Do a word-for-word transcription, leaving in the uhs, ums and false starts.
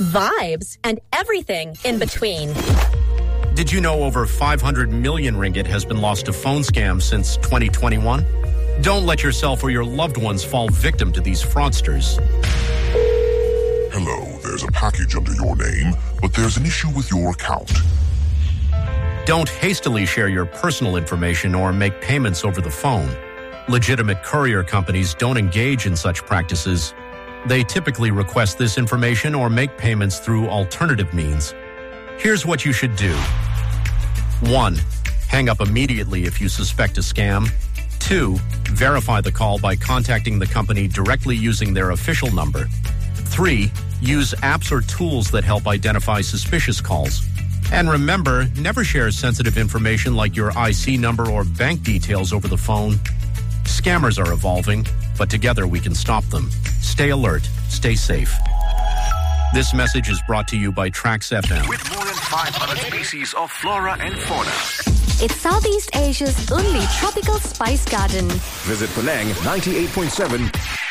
vibes, and everything in between. Did you know over five hundred million ringgit has been lost to phone scams since twenty twenty-one? Don't let yourself or your loved ones fall victim to these fraudsters. Hello, there's a package under your name, but there's an issue with your account. Don't hastily share your personal information or make payments over the phone. Legitimate courier companies don't engage in such practices. They typically request this information or make payments through alternative means. Here's what you should do. one. Hang up immediately if you suspect a scam. two. Verify the call by contacting the company directly using their official number. three. Use apps or tools that help identify suspicious calls. And remember, never share sensitive information like your I C number or bank details over the phone. Scammers are evolving, but together we can stop them. Stay alert. Stay safe. This message is brought to you by Trax F M. With more than five hundred species of flora and fauna. It's Southeast Asia's only tropical spice garden. Visit Penang ninety-eight point seven